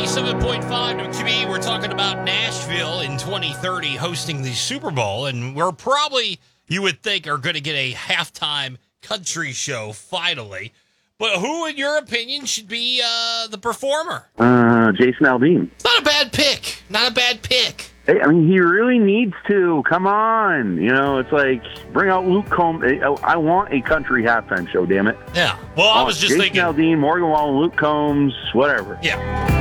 97.5 WQB. We're talking about Nashville in 2030 hosting the Super Bowl, and we're probably, you would think, are going to get a halftime country show finally. But who, in your opinion, should be the performer? Jason Aldean. It's not a bad pick. Not a bad pick. Hey, I mean, he really needs to. Come on. You know, it's like, bring out Luke Combs. I want a country halftime show, damn it. Yeah. Well, I was just Jason thinking. Aldean, Morgan Wallen, Luke Combs, whatever. Yeah.